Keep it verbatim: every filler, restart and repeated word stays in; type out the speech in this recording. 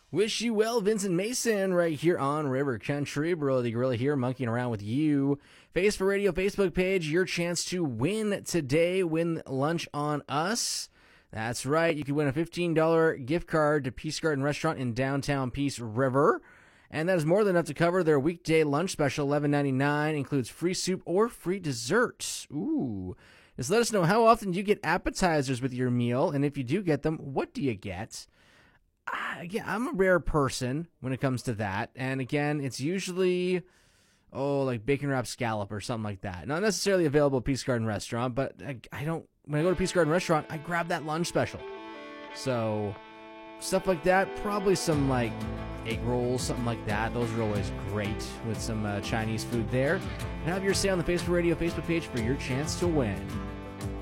Wish you well, Vincent Mason, right here on River Country. Bro the Gorilla here, monkeying around with you. Face for Radio Facebook page, your chance to win today. Win lunch on us. That's right. You could win a fifteen dollars gift card to Peace Garden Restaurant in downtown Peace River. And that is more than enough to cover their weekday lunch special, eleven ninety-nine. Includes free soup or free dessert. Ooh. Just let us know how often you get appetizers with your meal. And if you do get them, what do you get? Uh, yeah, I'm a rare person when it comes to that. And again, it's usually, oh, like bacon wrapped scallop or something like that. Not necessarily available at Peace Garden Restaurant, but I, I don't, when I go to Peace Garden Restaurant, I grab that lunch special. So, stuff like that, probably some like egg rolls, something like that. Those are always great with some uh, Chinese food there. And have your say on the Facebook Radio Facebook page for your chance to win.